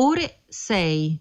ore 6.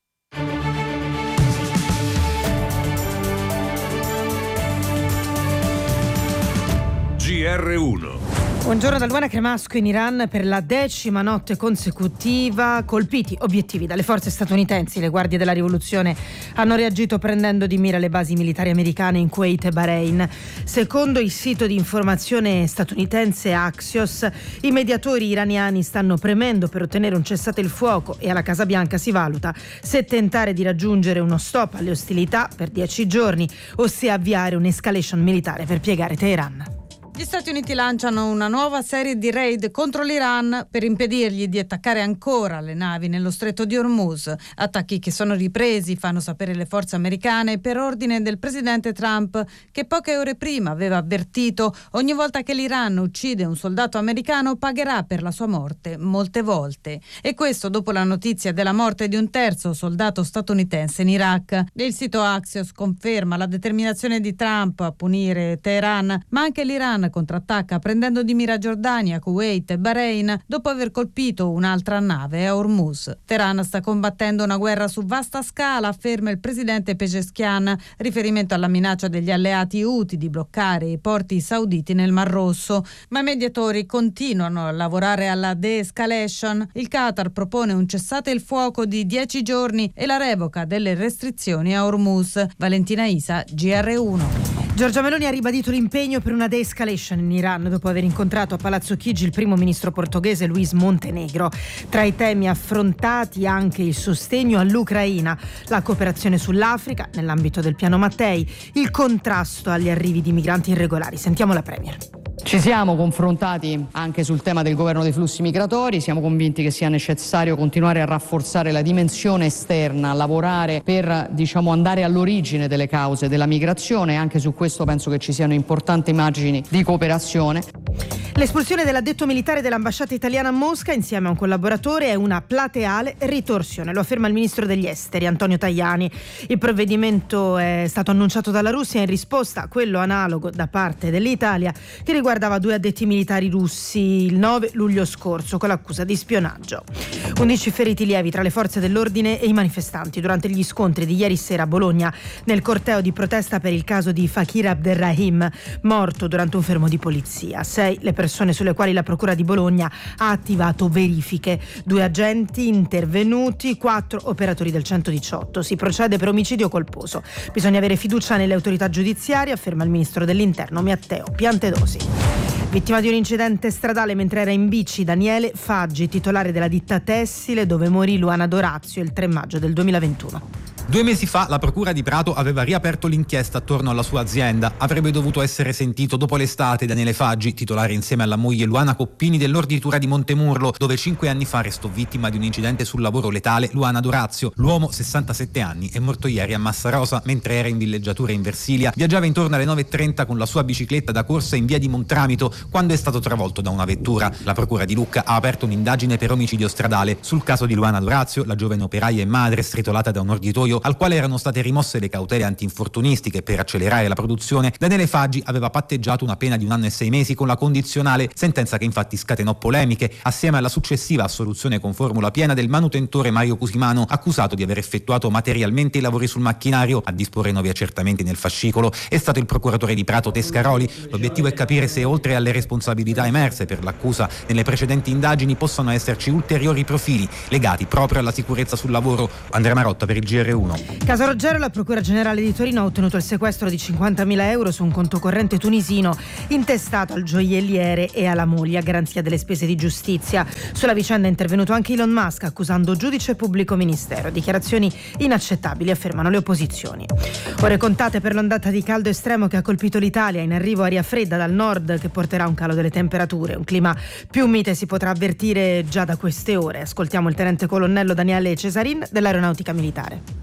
GR1. Buongiorno da Luana Cremasco. In Iran per la 10ª notte consecutiva colpiti obiettivi dalle forze statunitensi. Le guardie della rivoluzione hanno reagito prendendo di mira le basi militari americane in Kuwait e Bahrain. Secondo il sito di informazione statunitense Axios, i mediatori iraniani stanno premendo per ottenere un cessate il fuoco e alla Casa Bianca si valuta se tentare di raggiungere uno stop alle ostilità per 10 giorni o se avviare un'escalation militare per piegare Teheran. Gli Stati Uniti lanciano una nuova serie di raid contro l'Iran per impedirgli di attaccare ancora le navi nello stretto di Hormuz. Attacchi che sono ripresi, fanno sapere le forze americane, per ordine del presidente Trump, che poche ore prima aveva avvertito: ogni volta che l'Iran uccide un soldato americano pagherà per la sua morte molte volte. E questo dopo la notizia della morte di un terzo soldato statunitense in Iraq. Il sito Axios conferma la determinazione di Trump a punire Teheran, ma anche l'Iran contrattacca prendendo di mira Giordania, Kuwait e Bahrain dopo aver colpito un'altra nave a Hormuz. Teheran sta combattendo una guerra su vasta scala, afferma il presidente Pezeshkian, riferimento alla minaccia degli alleati Houthi di bloccare i porti sauditi nel Mar Rosso. Ma i mediatori continuano a lavorare alla de-escalation. Il Qatar propone un cessate il fuoco di 10 giorni e la revoca delle restrizioni a Hormuz. Valentina Isa, GR1. Giorgia Meloni ha ribadito l'impegno per una de-escalation in Iran dopo aver incontrato a Palazzo Chigi il primo ministro portoghese Luís Montenegro. Tra i temi affrontati anche il sostegno all'Ucraina, la cooperazione sull'Africa nell'ambito del piano Mattei, il contrasto agli arrivi di migranti irregolari. Sentiamo la Premier. Ci siamo confrontati anche sul tema del governo dei flussi migratori, siamo convinti che sia necessario continuare a rafforzare la dimensione esterna, lavorare per andare all'origine delle cause della migrazione. Anche su questo penso che ci siano importanti margini di cooperazione. L'espulsione dell'addetto militare dell'ambasciata italiana a Mosca insieme a un collaboratore è una plateale ritorsione, lo afferma il ministro degli esteri Antonio Tajani. Il provvedimento è stato annunciato dalla Russia in risposta a quello analogo da parte dell'Italia che riguardava 2 addetti militari russi il 9 luglio scorso con l'accusa di spionaggio. 11 feriti lievi tra le forze dell'ordine e i manifestanti durante gli scontri di ieri sera a Bologna nel corteo di protesta per il caso di Fakir Abderrahim, morto durante un fermo di polizia. 6 le persone sulle quali la Procura di Bologna ha attivato verifiche, 2 agenti intervenuti, 4 operatori del 118. Si procede per omicidio colposo. Bisogna avere fiducia nelle autorità giudiziarie, afferma il ministro dell'Interno Matteo Piantedosi. Vittima di un incidente stradale mentre era in bici Daniele Faggi, titolare della ditta tessile dove morì Luana D'Orazio il 3 maggio del 2021. 2 mesi fa la Procura di Prato aveva riaperto l'inchiesta attorno alla sua azienda. Avrebbe dovuto essere sentito dopo l'estate Daniele Faggi, titolare insieme alla moglie Luana Coppini dell'orditura di Montemurlo, dove 5 anni fa restò vittima di un incidente sul lavoro letale Luana D'Orazio. L'uomo, 67 anni, è morto ieri a Massarosa mentre era in villeggiatura in Versilia. Viaggiava intorno alle 9:30 con la sua bicicletta da corsa in via di Montramito quando è stato travolto da una vettura. La Procura di Lucca ha aperto un'indagine per omicidio stradale. Sul caso di Luana D'Orazio, la giovane operaia e madre stritolata da un orditoio al quale erano state rimosse le cautele antinfortunistiche per accelerare la produzione, Daniele Faggi aveva patteggiato una pena di 1 anno e 6 mesi con la condizionale, sentenza che infatti scatenò polemiche assieme alla successiva assoluzione con formula piena del manutentore Mario Cusimano, accusato di aver effettuato materialmente i lavori sul macchinario. A disporre nuovi accertamenti nel fascicolo è stato il procuratore di Prato Tescaroli. L'obiettivo è capire se oltre alle responsabilità emerse per l'accusa nelle precedenti indagini possano esserci ulteriori profili legati proprio alla sicurezza sul lavoro. Andrea Marotta per il GR1. Caso Roggero, la Procura Generale di Torino ha ottenuto il sequestro di 50.000 euro su un conto corrente tunisino intestato al gioielliere e alla moglie a garanzia delle spese di giustizia. Sulla vicenda è intervenuto anche Elon Musk accusando giudice e pubblico ministero. Dichiarazioni inaccettabili, affermano le opposizioni. Ore contate per l'ondata di caldo estremo che ha colpito l'Italia. In arrivo aria fredda dal nord che porterà un calo delle temperature. Un clima più mite si potrà avvertire già da queste ore. Ascoltiamo il tenente colonnello Daniele Cesarin dell'Aeronautica Militare.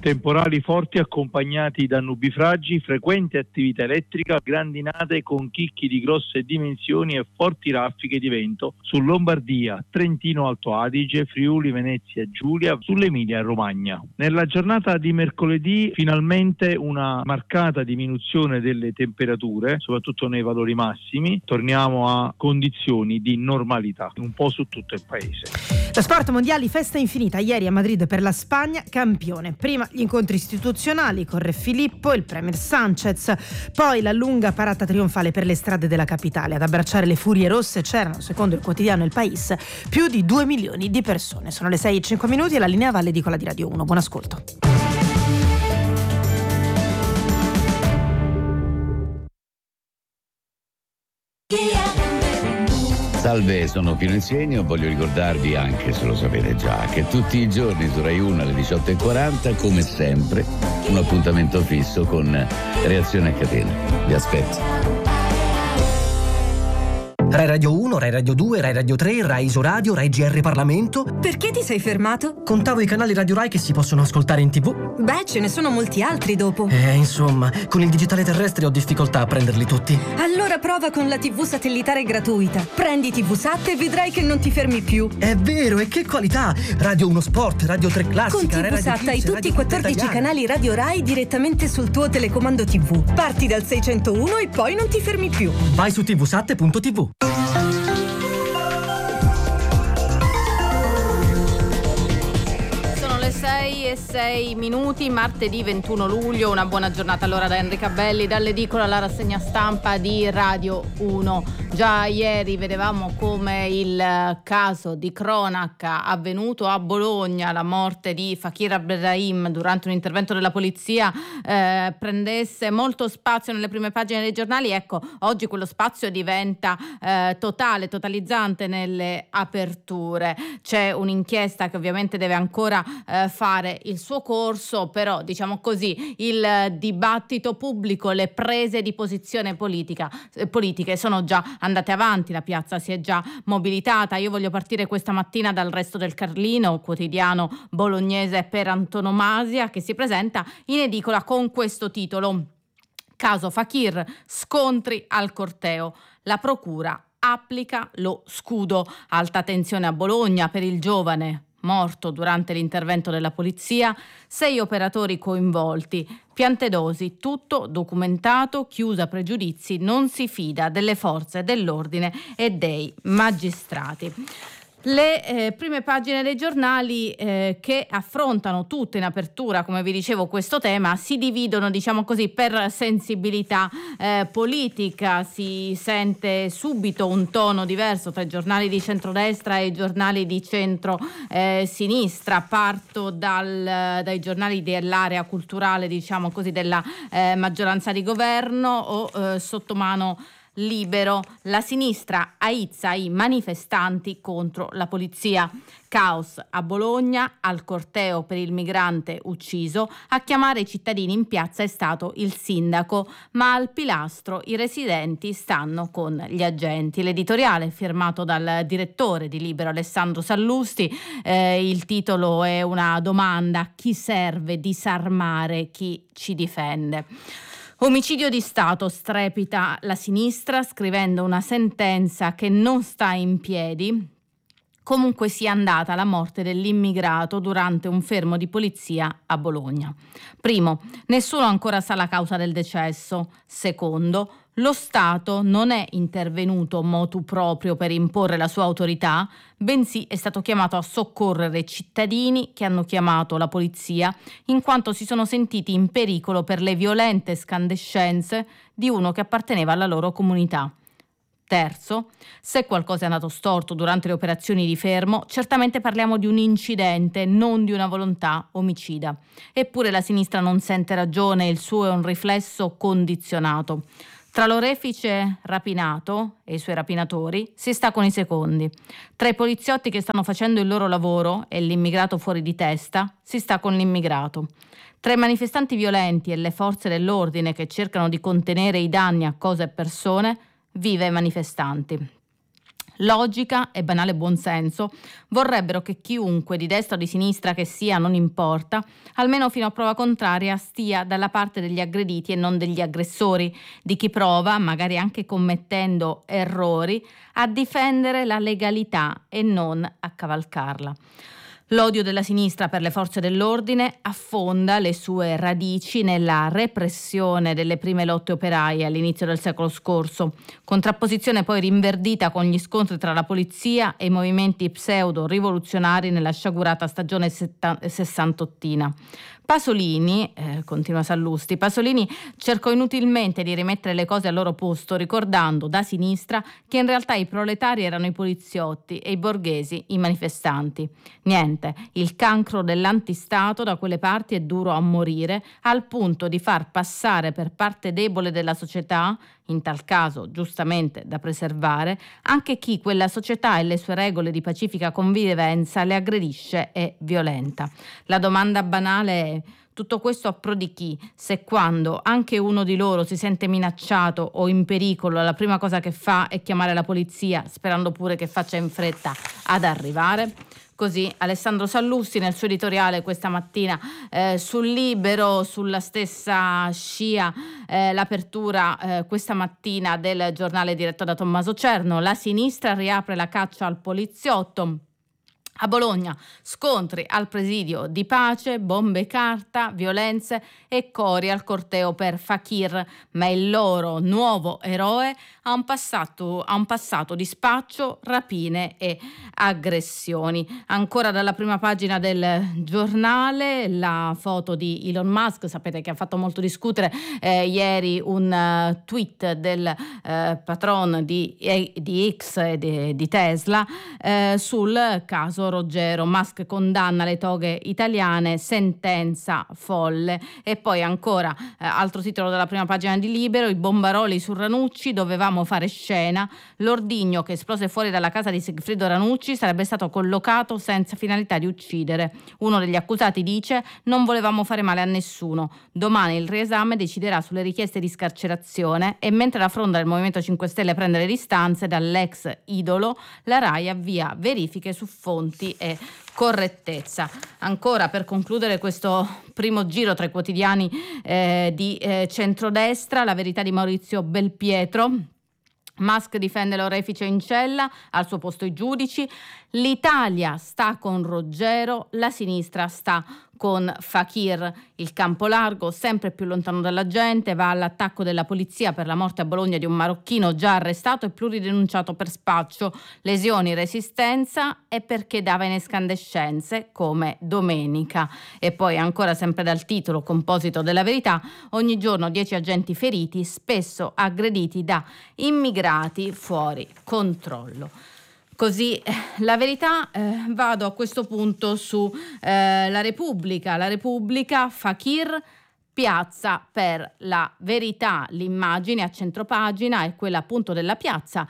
Temporali forti accompagnati da nubifragi, frequente attività elettrica, grandinate con chicchi di grosse dimensioni e forti raffiche di vento su Lombardia, Trentino Alto Adige, Friuli Venezia Giulia, sull'Emilia Romagna. Nella giornata di mercoledì finalmente una marcata diminuzione delle temperature, soprattutto nei valori massimi. Torniamo a condizioni di normalità un po' su tutto il paese. Lo sport, mondiali, festa infinita ieri a Madrid per la Spagna, campione. Prima gli incontri istituzionali con Re Filippo e il premier Sanchez, poi la lunga parata trionfale per le strade della capitale. Ad abbracciare le furie rosse c'erano, secondo il quotidiano El País, più di 2 milioni di persone. Sono le 6:05 e la linea Valle Dicola di Radio 1. Buon ascolto. Salve, sono Pino Insegno. Voglio ricordarvi, anche se lo sapete già, che tutti i giorni su Rai 1 alle 18:40, come sempre, un appuntamento fisso con Reazione a Catena. Vi aspetto. Rai Radio 1, Rai Radio 2, Rai Radio 3, Rai Isoradio, Rai GR Parlamento. Perché ti sei fermato? Contavo i canali Radio Rai che si possono ascoltare in TV. Beh, ce ne sono molti altri dopo. Insomma, con il digitale terrestre ho difficoltà a prenderli tutti. Allora prova con la TV satellitare gratuita. Prendi TVSat e vedrai che non ti fermi più. È vero, e che qualità! Radio 1 Sport, Radio 3 Classica, con TVSat hai tutti i 14 canali Radio Rai direttamente sul tuo telecomando TV. Parti dal 601 e poi non ti fermi più. Vai su tvsat.tv. Sono le 6:06, martedì 21 luglio. Una buona giornata allora da Enrica Belli, dall'edicola alla rassegna stampa di Radio 1. Già ieri vedevamo come il caso di cronaca avvenuto a Bologna, la morte di Fakir Abderrahim durante un intervento della polizia, prendesse molto spazio nelle prime pagine dei giornali. Ecco, oggi quello spazio diventa totalizzante nelle aperture. C'è un'inchiesta che ovviamente deve ancora fare il suo corso, però diciamo così il dibattito pubblico, le prese di posizione politiche sono già andate avanti, la piazza si è già mobilitata. Io voglio partire questa mattina dal Resto del Carlino, quotidiano bolognese per antonomasia, che si presenta in edicola con questo titolo: caso Fakir, scontri al corteo, la procura applica lo scudo. Alta tensione a Bologna per il giovane morto durante l'intervento della polizia, 6 operatori coinvolti, Piantedosi, tutto documentato, chiusa pregiudizi, non si fida delle forze dell'ordine e dei magistrati. Le prime pagine dei giornali che affrontano tutte in apertura, come vi dicevo, questo tema, si dividono, diciamo così, per sensibilità politica. Si sente subito un tono diverso tra i giornali di centrodestra e i giornali di centro-sinistra. Parto dai giornali dell'area culturale, diciamo così, della maggioranza di governo o sottomano Libero. La sinistra aizza i manifestanti contro la polizia. Caos a Bologna, al corteo per il migrante ucciso. A chiamare i cittadini in piazza è stato il sindaco, ma al pilastro i residenti stanno con gli agenti. L'editoriale firmato dal direttore di Libero Alessandro Sallusti. Il titolo è una domanda: chi serve disarmare chi ci difende? Omicidio di Stato, strepita la sinistra scrivendo una sentenza che non sta in piedi. Comunque sia andata la morte dell'immigrato durante un fermo di polizia a Bologna. Primo, nessuno ancora sa la causa del decesso. Secondo, lo Stato non è intervenuto motu proprio per imporre la sua autorità, bensì è stato chiamato a soccorrere cittadini che hanno chiamato la polizia in quanto si sono sentiti in pericolo per le violente scandescenze di uno che apparteneva alla loro comunità. Terzo, se qualcosa è andato storto durante le operazioni di fermo, certamente parliamo di un incidente, non di una volontà omicida. Eppure la sinistra non sente ragione, il suo è un riflesso condizionato. Tra l'orefice rapinato e i suoi rapinatori si sta con i secondi. Tra i poliziotti che stanno facendo il loro lavoro e l'immigrato fuori di testa si sta con l'immigrato. Tra i manifestanti violenti e le forze dell'ordine che cercano di contenere i danni a cose e persone vive i manifestanti. Logica e banale buonsenso vorrebbero che chiunque, di destra o di sinistra che sia, non importa, almeno fino a prova contraria, stia dalla parte degli aggrediti e non degli aggressori, di chi prova, magari anche commettendo errori, a difendere la legalità e non a cavalcarla. L'odio della sinistra per le forze dell'ordine affonda le sue radici nella repressione delle prime lotte operaie all'inizio del secolo scorso, contrapposizione poi rinverdita con gli scontri tra la polizia e i movimenti pseudo-rivoluzionari nella sciagurata stagione sessantottina. Pasolini, continua Sallusti, Pasolini cercò inutilmente di rimettere le cose al loro posto, ricordando da sinistra che in realtà i proletari erano i poliziotti e i borghesi i manifestanti. Niente, il cancro dell'antistato da quelle parti è duro a morire, al punto di far passare per parte debole della società, in tal caso giustamente da preservare, anche chi quella società e le sue regole di pacifica convivenza le aggredisce e violenta. La domanda banale è: tutto questo a pro di chi, se quando anche uno di loro si sente minacciato o in pericolo, la prima cosa che fa è chiamare la polizia, sperando pure che faccia in fretta ad arrivare? Così Alessandro Sallusti nel suo editoriale questa mattina sul Libero, sulla stessa scia l'apertura questa mattina del giornale diretto da Tommaso Cerno. La sinistra riapre la caccia al poliziotto. A Bologna scontri al presidio di pace, bombe carta, violenze e cori al corteo per Fakir, ma il loro nuovo eroe ha un passato di spaccio, rapine e aggressioni. Ancora dalla prima pagina del giornale la foto di Elon Musk, sapete che ha fatto molto discutere ieri un tweet del patron di X e di Tesla sul caso Ruggero. Musk condanna le toghe italiane, sentenza folle. E poi ancora altro titolo della prima pagina di Libero: i bombaroli su Ranucci, dovevamo fare scena, l'ordigno che esplose fuori dalla casa di Sigfrido Ranucci sarebbe stato collocato senza finalità di uccidere. Uno degli accusati dice: non volevamo fare male a nessuno, domani il riesame deciderà sulle richieste di scarcerazione. E mentre la fronda del Movimento 5 Stelle prende le distanze dall'ex idolo, la RAI avvia verifiche su fonti e correttezza. Ancora per concludere questo primo giro tra i quotidiani di centrodestra, La Verità di Maurizio Belpietro. Musk difende l'orefice in cella, al suo posto i giudici. L'Italia sta con Ruggero, la sinistra sta con Fakir. Il campo largo, sempre più lontano dalla gente, va all'attacco della polizia per la morte a Bologna di un marocchino già arrestato e pluridenunciato per spaccio, lesioni, resistenza e perché dava in escandescenze come domenica. E poi ancora sempre dal titolo composito della Verità: ogni giorno 10 agenti feriti, spesso aggrediti da immigrati fuori controllo. Così La Verità. Vado a questo punto su La Repubblica, Fakir, piazza per la verità. L'immagine a centropagina è quella appunto della piazza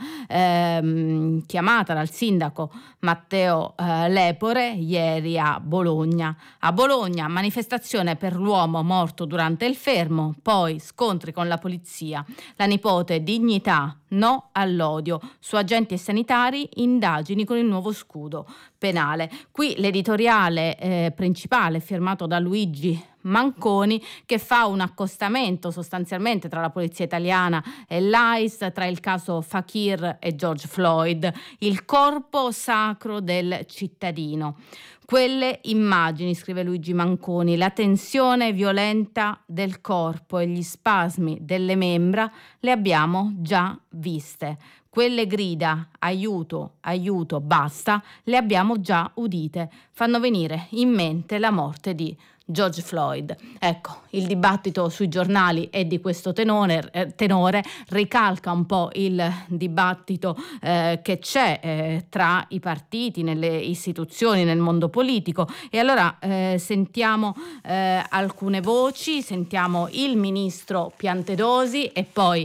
chiamata dal sindaco Matteo Lepore ieri a Bologna. A Bologna manifestazione per l'uomo morto durante il fermo, poi scontri con la polizia. La nipote: dignità, no all'odio. Su agenti e sanitari, indagini con il nuovo scudo penale. Qui l'editoriale principale firmato da Luigi Manconi, che fa un accostamento sostanzialmente tra la polizia italiana e l'AIS, tra il caso Fakir e George Floyd, il corpo sacro del cittadino. Quelle immagini, scrive Luigi Manconi, la tensione violenta del corpo e gli spasmi delle membra le abbiamo già viste. Quelle grida aiuto, aiuto, basta, le abbiamo già udite. Fanno venire in mente la morte di George Floyd. Ecco, il dibattito sui giornali è di questo tenore, ricalca un po' il dibattito che c'è tra i partiti, nelle istituzioni, nel mondo politico. E allora sentiamo alcune voci, sentiamo il ministro Piantedosi e poi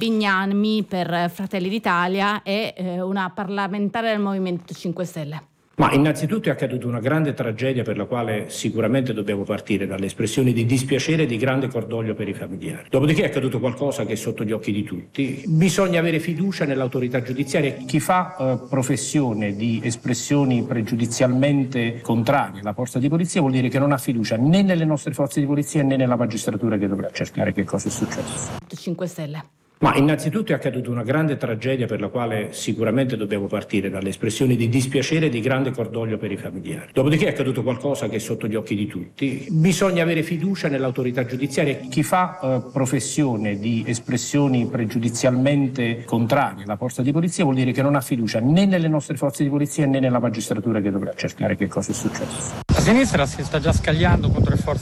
Bignami per Fratelli d'Italia e una parlamentare del Movimento 5 Stelle. Ma innanzitutto è accaduta una grande tragedia per la quale sicuramente dobbiamo partire dalle espressioni di dispiacere e di grande cordoglio per i familiari. Dopodiché è accaduto qualcosa che è sotto gli occhi di tutti. Bisogna avere fiducia nell'autorità giudiziaria. Chi fa professione di espressioni pregiudizialmente contrarie alla forza di polizia vuol dire che non ha fiducia né nelle nostre forze di polizia né nella magistratura che dovrà cercare che cosa è successo. 5 Stelle. Ma innanzitutto è accaduta una grande tragedia per la quale sicuramente dobbiamo partire dalle espressioni di dispiacere e di grande cordoglio per i familiari. Dopodiché è accaduto qualcosa che è sotto gli occhi di tutti. Bisogna avere fiducia nell'autorità giudiziaria. Chi fa professione di espressioni pregiudizialmente contrarie alla forza di polizia vuol dire che non ha fiducia né nelle nostre forze di polizia né nella magistratura che dovrà cercare che cosa è successo. La sinistra si sta già scagliando contro le forze